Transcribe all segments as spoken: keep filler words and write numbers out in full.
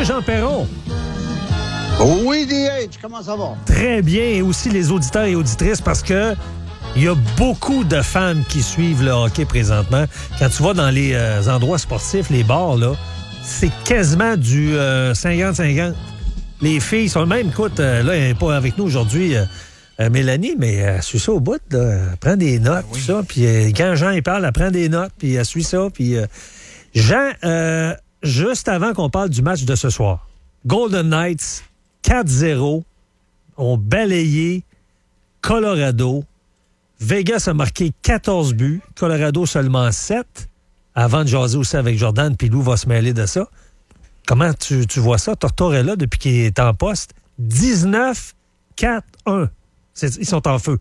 Salut Jean Perron. Oui, D H, comment ça va? Très bien, et aussi les auditeurs et auditrices, parce que il y a beaucoup de femmes qui suivent le hockey présentement. Quand tu vas dans les euh, endroits sportifs, les bars, là, c'est quasiment du euh, cinquante cinquante. Les filles sont même, écoute, euh, là, elle n'est pas avec nous aujourd'hui, euh, euh, Mélanie, mais elle suit ça au bout, là. Elle prend des notes, oui. Tout ça, puis euh, quand Jean il parle, elle prend des notes, puis elle suit ça, puis euh, Jean, euh, juste avant qu'on parle du match de ce soir, Golden Knights, quatre zéro, ont balayé Colorado. Vegas a marqué quatorze buts, Colorado seulement sept, avant de jaser aussi avec Jordan, puis Lou va se mêler de ça. Comment tu, tu vois ça? Tortorella, depuis qu'il est en poste, dix-neuf quatre un. C'est, ils sont en feu.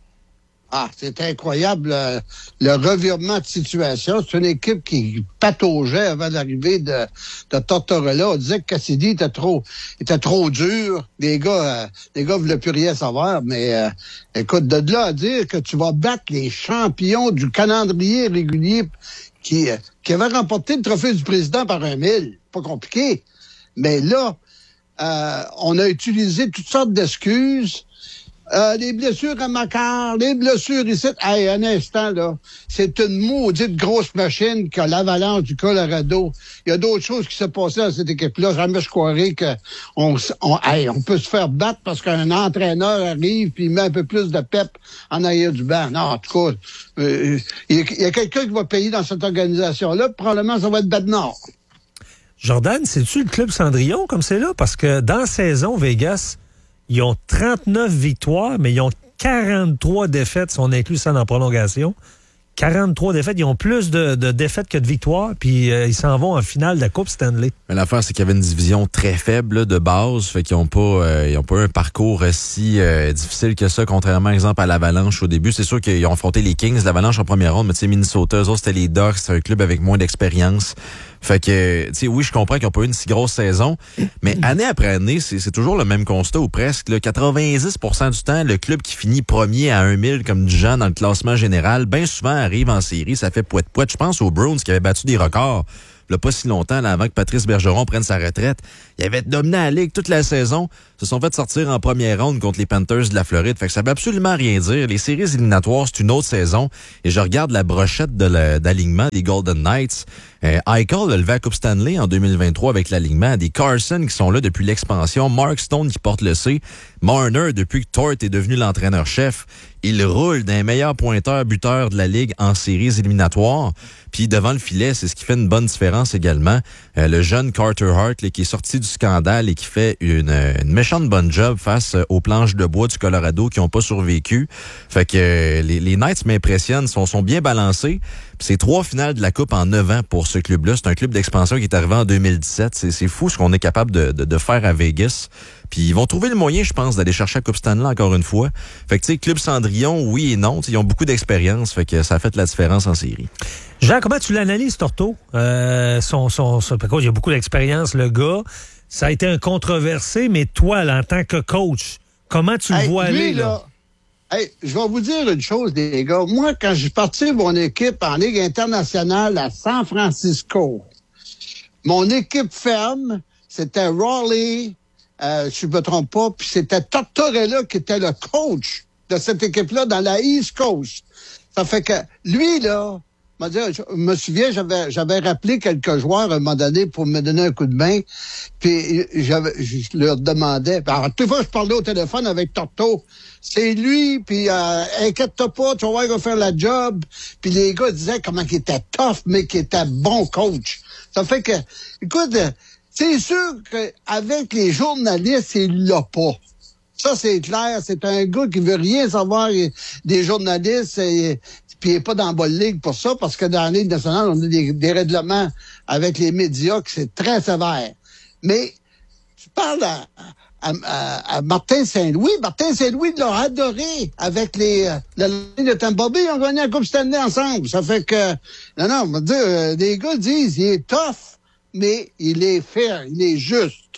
Ah, c'est incroyable, le, le revirement de situation. C'est une équipe qui pataugeait avant l'arrivée de, de Tortorella. On disait que Cassidy était trop, était trop dur. Les gars, euh, les gars voulaient plus rien savoir. Mais euh, écoute, de là à dire que tu vas battre les champions du calendrier régulier qui, euh, qui avaient remporté le trophée du président par un mille. Pas compliqué. Mais là, euh, on a utilisé toutes sortes d'excuses. Euh, les blessures à Makar, les blessures ici. Hey, un instant, là. C'est une maudite grosse machine qui a l'Avalanche du Colorado. Il y a d'autres choses qui se passaient dans cette équipe-là. Jamais je croirais que on, on, hey, on peut se faire battre parce qu'un entraîneur arrive puis il met un peu plus de pep en arrière du banc. Non, en tout cas, euh, il y, y a quelqu'un qui va payer dans cette organisation-là. Probablement, ça va être Bednar. Jordan, c'est-tu le club Cendrillon comme c'est là? Parce que dans la saison, Vegas, ils ont trente-neuf victoires, mais ils ont quarante-trois défaites, si on inclut ça dans la prolongation. quarante-trois défaites. Ils ont plus de, de défaites que de victoires, puis euh, ils s'en vont en finale de la Coupe Stanley. Mais l'affaire, c'est qu'il y avait une division très faible là, de base, fait qu'ils n'ont pas, euh, ils ont pas un parcours si euh, difficile que ça, contrairement, par exemple, à l'Avalanche au début. C'est sûr qu'ils ont affronté les Kings, l'Avalanche en première ronde, mais tu sais, Minnesota, eux autres, c'était les Ducks, c'est un club avec moins d'expérience. Fait que, tu sais, oui, je comprends qu'ils n'ont pas eu une si grosse saison, mais année après année, c'est, c'est toujours le même constat ou presque. Là, quatre-vingt-dix pour cent du temps, le club qui finit premier à un mille comme du genre dans le classement général, bien souvent arrive en série, ça fait pouet-pouet. Je pense aux Bruins qui avaient battu des records il n'y a pas si longtemps, là, avant que Patrice Bergeron prenne sa retraite. Il avait dominé la Ligue toute la saison, se sont fait sortir en première ronde contre les Panthers de la Floride. Fait que ça veut absolument rien dire. Les séries éliminatoires, c'est une autre saison. Et je regarde la brochette de la, d'alignement des Golden Knights. Euh, Eichel a levé la Coupe Stanley en deux mille vingt-trois avec l'alignement. Des Carson qui sont là depuis l'expansion. Mark Stone qui porte le C. Marner depuis que Tort est devenu l'entraîneur-chef. Il roule d'un meilleur pointeur buteur de la Ligue en séries éliminatoires. Puis devant le filet, c'est ce qui fait une bonne différence également. Euh, le jeune Carter Hart là, qui est sorti du scandale et qui fait une, une méchante bonne job face aux planches de bois du Colorado qui n'ont pas survécu. Fait que euh, les, les Knights m'impressionnent, sont, sont bien balancés. Puis c'est trois finales de la Coupe en neuf ans pour ce club-là. C'est un club d'expansion qui est arrivé en deux mille dix-sept. C'est, c'est fou ce qu'on est capable de, de, de faire à Vegas. Puis ils vont trouver le moyen, je pense, d'aller chercher la Coupe Stanley encore une fois. Fait que, tu sais, Club Cendrillon, oui et non. Ils ont beaucoup d'expérience. Fait que ça a fait la différence en série. Jean, comment tu l'analyses, Torto? Euh, son, son, son, il y a beaucoup d'expérience, le gars. Ça a été un controversé, mais toi, là, en tant que coach, comment tu hey, le vois lui, aller, là? là? Hey, je vais vous dire une chose, les gars. Moi, quand j'ai parti mon équipe en Ligue internationale à San Francisco, mon équipe ferme, c'était Raleigh, euh, je ne me trompe pas, puis c'était Tortorella qui était le coach de cette équipe-là dans la East Coast. Ça fait que lui, là, je me souviens, j'avais, j'avais rappelé quelques joueurs à un moment donné pour me donner un coup de main, puis j'avais, je leur demandais, alors, toute fois je parlais au téléphone avec Torto, c'est lui, puis euh, inquiète-toi pas, tu vas voir, il va faire la job. Puis les gars disaient comment il était tough, mais qu'il était bon coach. Ça fait que, écoute, c'est sûr qu'avec les journalistes, il l'a pas. Ça, c'est clair. C'est un gars qui veut rien savoir des journalistes, et, puis il n'est pas dans la bonne ligue pour ça, parce que dans la Ligue nationale, on a des, des règlements avec les médias qui c'est très sévère. Mais tu parles à... À, à, à Martin Saint-Louis. Martin Saint-Louis l'a adoré avec les euh, la ligne de Tampa Bay. Ils ont gagné la Coupe Stanley ensemble. Ça fait que, non, non, on va dire, euh, les gars disent, il est tough, mais il est fair, il est juste.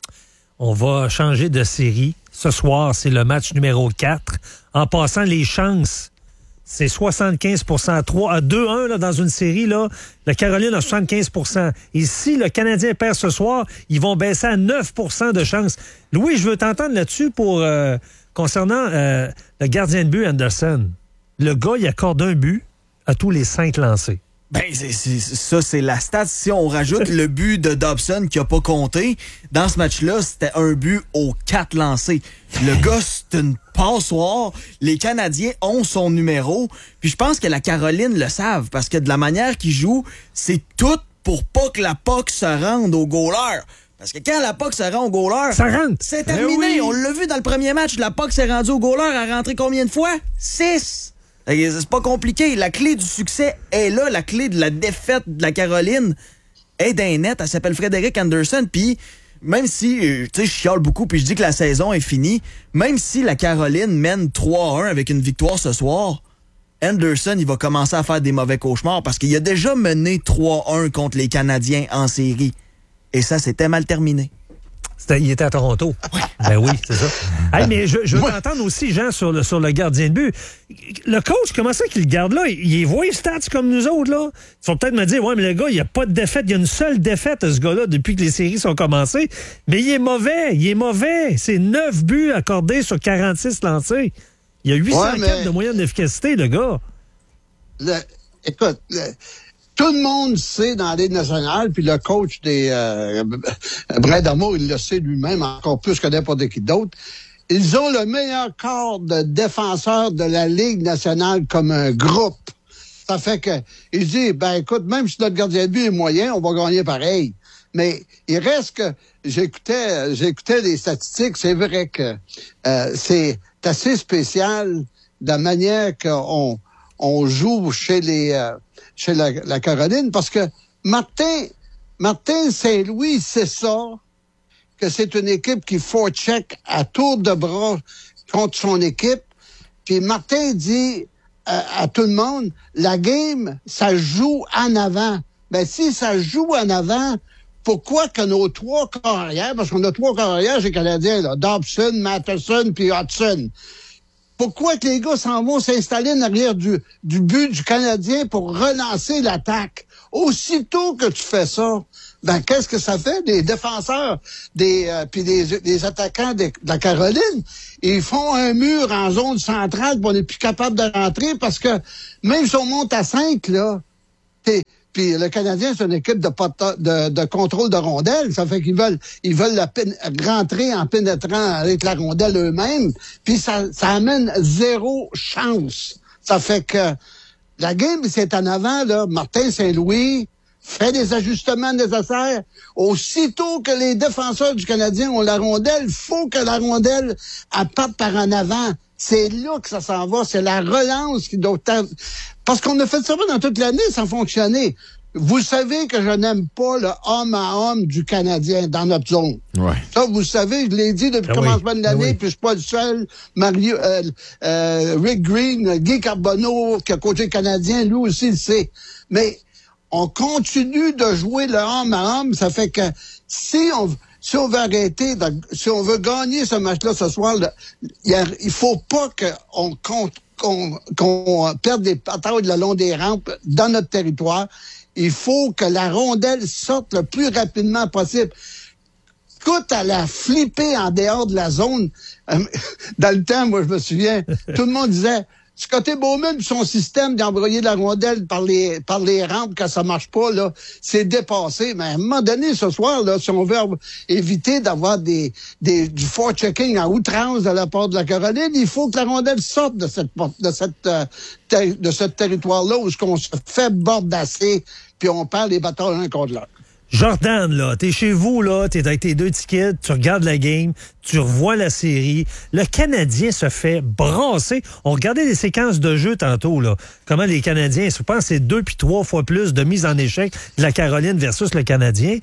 On va changer de série. Ce soir, c'est le match numéro quatre. En passant, les chances, c'est soixante-quinze pour cent. trois à deux un là, dans une série, là, la Caroline a soixante-quinze pour cent. Et si le Canadien perd ce soir, ils vont baisser à neuf pour cent de chance. Louis, je veux t'entendre là-dessus pour euh, concernant euh, le gardien de but, Anderson. Le gars, il accorde un but à tous les cinq lancés. Ben, c'est, c'est, ça, c'est la stat. Si on rajoute le but de Dobson qui a pas compté, dans ce match-là, c'était un but aux quatre lancés. Le gars, c'est une passoire. Les Canadiens ont son numéro. Puis je pense que la Caroline le savent parce que de la manière qu'ils jouent, c'est tout pour pas que la puck se rende au goaler. Parce que quand la puck se rend au goaler, ça rentre. C'est terminé. Eh oui. On l'a vu dans le premier match. La puck s'est rendue au goaler. Elle a rentré combien de fois? Six. C'est pas compliqué. La clé du succès est là. La clé de la défaite de la Caroline est d'un net. Elle s'appelle Frédéric Anderson. Puis même si, tu sais, je chiale beaucoup puis je dis que la saison est finie, même si la Caroline mène trois à un avec une victoire ce soir, Anderson, il va commencer à faire des mauvais cauchemars parce qu'il a déjà mené trois un contre les Canadiens en série. Et ça, c'était mal terminé. C'était, il était à Toronto. Oui. Ben oui, c'est ça. Hey, mais je, je veux t'entendre aussi, Jean, sur le, sur le gardien de but. Le coach, comment ça qu'il le garde là? Il, il voit les stats comme nous autres, là. Tu vas peut-être me dire, ouais, mais le gars, il n'y a pas de défaite. Il y a une seule défaite, ce gars-là, depuis que les séries sont commencées. Mais il est mauvais. Il est mauvais. C'est neuf buts accordés sur quarante-six lancés. Il y a huit cent quatre ouais, mais... de moyenne d'efficacité, le gars. Le, écoute, le... Tout le monde sait dans la Ligue nationale, puis le coach des euh, Brad Armour, il le sait lui-même encore plus que n'importe qui d'autre. Ils ont le meilleur corps de défenseurs de la Ligue nationale comme un groupe. Ça fait que il dit, ben écoute, même si notre gardien de but est moyen, on va gagner pareil. Mais il reste que j'écoutais, j'écoutais les statistiques, c'est vrai que euh, c'est assez spécial de la manière qu'on on joue chez les euh, chez la, la Caroline, parce que Martin, Martin Saint-Louis, c'est ça, que c'est une équipe qui forecheck à tour de bras contre son équipe. Puis Martin dit à, à tout le monde, la game, ça joue en avant. Ben si ça joue en avant, pourquoi que nos trois carrières, parce qu'on a trois carrières chez les Canadiens, là, Dobson, Matheson, puis Hudson, pourquoi que les gars s'en vont s'installer en arrière du, du but du Canadien pour relancer l'attaque? Aussitôt que tu fais ça, ben qu'est-ce que ça fait? Des défenseurs, des euh, puis des, des attaquants de, de la Caroline, ils font un mur en zone centrale, puis on n'est plus capable de rentrer parce que même si on monte à cinq, là, t'es... Puis le Canadien, c'est une équipe de, de, de contrôle de rondelle. Ça fait qu'ils veulent ils veulent la pén- rentrer en pénétrant avec la rondelle eux-mêmes. Puis ça, ça amène zéro chance. Ça fait que la game, c'est en avant, là. Martin Saint-Louis fait des ajustements nécessaires. Aussitôt que les défenseurs du Canadien ont la rondelle, il faut que la rondelle elle parte par en avant. C'est là que ça s'en va. C'est la relance qui doit être... Parce qu'on a fait ça dans toute l'année sans fonctionner. Vous savez que je n'aime pas le homme à homme du Canadien dans notre zone. Ouais. Ça, vous savez, je l'ai dit depuis le ah commencement oui. de l'année, ah oui. puis je suis pas le seul. Mario, euh, euh, Rick Green, Guy Carbonneau, qui a coaché le Canadien, lui aussi le sait. Mais on continue de jouer le homme à homme. Ça fait que si on... Si on veut arrêter, si on veut gagner ce match-là ce soir, il ne faut pas qu'on, qu'on, qu'on, qu'on perde des batailles le long des rampes dans notre territoire. Il faut que la rondelle sorte le plus rapidement possible. Quitte à la flipper en dehors de la zone. Dans le temps, moi, je me souviens, tout le monde disait... Scotty Bowman, son système d'envoyer de la rondelle par les par les rampes quand ça marche pas, là, c'est dépassé. Mais à un moment donné, ce soir, là, si on veut éviter d'avoir des, des du forechecking à outrance de la part de la Caroline, il faut que la rondelle sorte de cette de cette euh, ter, de ce territoire-là où on se fait bordasser puis on perd les batailles un contre l'autre. Jordan, là, t'es chez vous, là, t'es avec tes deux tickets, tu regardes la game, tu revois la série. Le Canadien se fait brasser. On regardait des séquences de jeu tantôt, là. Comment les Canadiens, je pense que c'est deux puis trois fois plus de mise en échec de la Caroline versus le Canadien.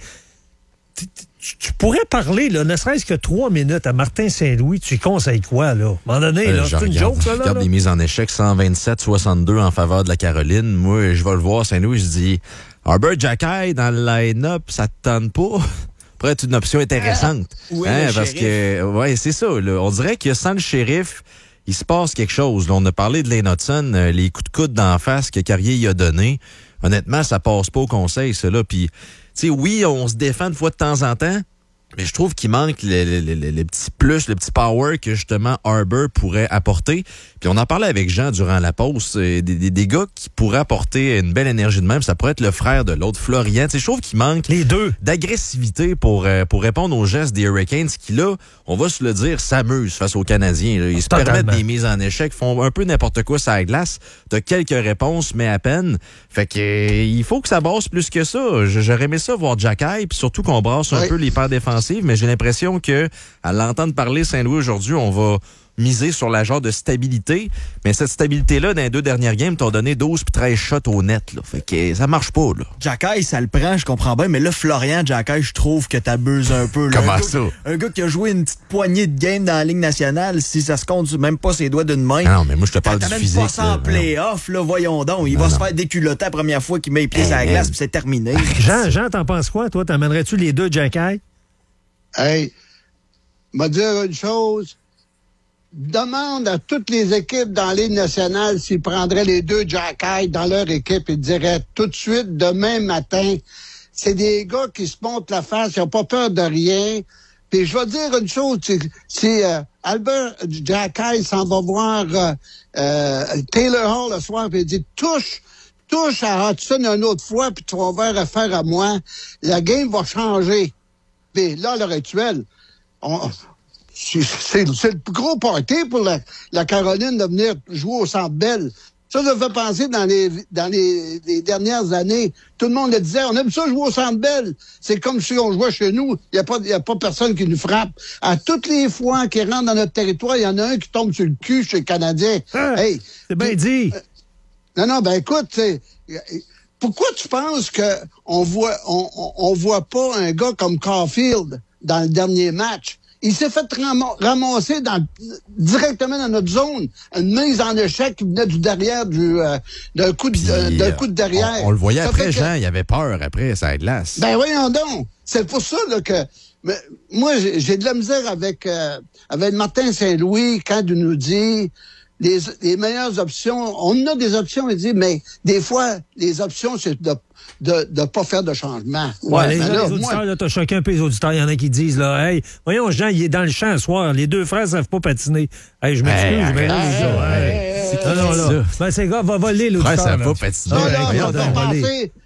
Tu, tu, tu pourrais parler, là, ne serait-ce que trois minutes à Martin Saint-Louis, tu lui conseilles quoi, là? À un moment donné, euh, là, c'est une regarde, joke, ça, là? Je regarde les mises en échec, cent vingt-sept soixante-deux en faveur de la Caroline. Moi, je vais le voir, Saint-Louis, je dis... Albert Jacquet dans le line-up, ça te tente pas? Pourrait être une option intéressante. Ah, oui, hein, le parce shérif. que, ouais, c'est ça, là. On dirait que sans le shérif, il se passe quelque chose. Là, on a parlé de Lane Hudson, euh, les coups de coude d'en face que Carrier y a donné. Honnêtement, ça passe pas au conseil, ça, là. Puis, tu sais, oui, on se défend de fois de temps en temps, mais je trouve qu'il manque les, les, les, les petits plus, le petit power que justement Arbor pourrait apporter. Puis on en parlait avec Jean durant la pause, des, des, des gars qui pourraient apporter une belle énergie de même. Ça pourrait être le frère de l'autre, Florian. Tu sais, je trouve qu'il manque les deux d'agressivité pour euh, pour répondre aux gestes des Hurricanes qui, là, on va se le dire, s'amusent face aux Canadiens. Là. Ils se Totalement. permettent des mises en échec, font un peu n'importe quoi sur la glace. T'as quelques réponses, mais à peine. Fait que euh, il faut que ça brasse plus que ça. J'aurais aimé ça voir Jacky, puis surtout qu'on brasse un oui. peu les paires défensives, mais j'ai l'impression que à l'entendre parler Saint-Louis aujourd'hui, on va miser sur la genre de stabilité. Mais cette stabilité-là, dans les deux dernières games, t'ont donné douze puis treize shots au net. Là. Fait que ça marche pas, là. Jacky, ça le prend, je comprends bien, mais là, Florian Jacky, je trouve que t'abuses un peu. Là. Comment un ça? Gars, un gars qui a joué une petite poignée de games dans la Ligue nationale, si ça se compte même pas ses doigts d'une main. Non, mais moi, je te parle du T'amènes physique. pas ça en play-off, là, voyons donc. Il non, va non. se faire déculotter la première fois qu'il met les pieds sur la glace, puis c'est terminé. Jean, Jean, t'en penses quoi, toi? T'amènerais-tu les deux Jacky? Hey, m'a dire une chose. Demande à toutes les équipes dans la Ligue nationale s'ils prendraient les deux Jacky dans leur équipe et diraient tout de suite, demain matin, c'est des gars qui se montent la face, ils n'ont pas peur de rien. Puis je vais dire une chose, c'est, c'est euh, Albert Jacky s'en va voir euh, euh, Taylor Hall le soir et il dit touche, touche à Hudson une autre fois puis tu vas voir affaire à moi. La game va changer. Puis là, à l'heure actuelle, on, c'est, c'est, c'est le plus gros party pour la, la Caroline de venir jouer au Centre Bell. Ça, ça fait penser dans les dans les, les dernières années. Tout le monde le disait, on aime ça jouer au Centre Bell. C'est comme si on jouait chez nous. Il n'y a pas, il y a pas personne qui nous frappe. À toutes les fois qu'ils rentrent dans notre territoire, il y en a un qui tombe sur le cul chez le Canadien. Ah, hey, c'est bien puis, dit. Euh, non, non, ben écoute, c'est... Pourquoi tu penses que on voit on, on, on voit pas un gars comme Caulfield dans le dernier match? Il s'est fait ram- ramasser dans, directement dans notre zone. Une mise en échec qui venait du derrière, du, euh, d'un, coup de, Puis, d'un coup de derrière. On, on le voyait Ça après, fait que- Jean, il avait peur après, ça glace. Ben voyons donc. C'est pour ça là, que mais, moi, j'ai, j'ai de la misère avec, euh, avec Martin Saint-Louis quand il nous dit les, les meilleures options. On a des options, il dit, mais des fois, les options, c'est de de de pas faire de changement. Ouais, les, ben là, là, les moi- auditeurs, là, t'as chacun un peu les auditeurs. Il y en a qui disent, là, hey, voyons, Jean, il est dans le champ ce soir. Les deux frères savent pas patiner. Hey, je m'excuse, Hey, mais là, arrête, les gars, hey, hey. hey, Non, non, là. ça? Ben, c'est gars, va voler l'auditeur. Ouais, ça là. va patiner. Non, Ouais, non, voyons ça donc, fait voler. penser,